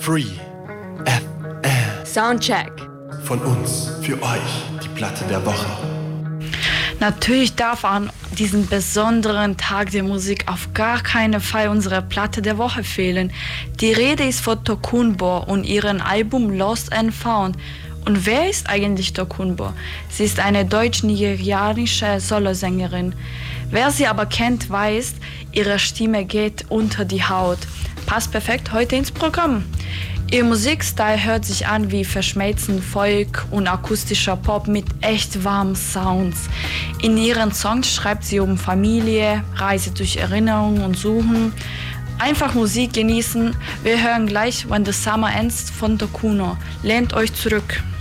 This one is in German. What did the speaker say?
Free FM. Soundcheck. Von uns für euch die Platte der Woche. Natürlich darf an diesem besonderen Tag der Musik auf gar keinen Fall unsere Platte der Woche fehlen. Die Rede ist von Tokunboh und ihrem Album Lost and Found. Und wer ist eigentlich Tokunboh? Sie ist eine deutsch-nigerianische Solosängerin. Wer sie aber kennt, weiß, ihre Stimme geht unter die Haut. Passt perfekt heute ins Programm. Ihr Musikstil hört sich an wie verschmelzend Folk und akustischer Pop mit echt warmen Sounds. In ihren Songs schreibt sie um Familie, Reise durch Erinnerungen und Suchen. Einfach Musik genießen. Wir hören gleich When the Summer Ends von Tokunboh. Lehnt euch zurück.